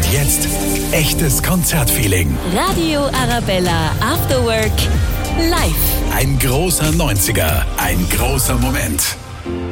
jetzt echtes Konzertfeeling. Radio Arabella After Work live. Ein großer 90er, ein großer Moment.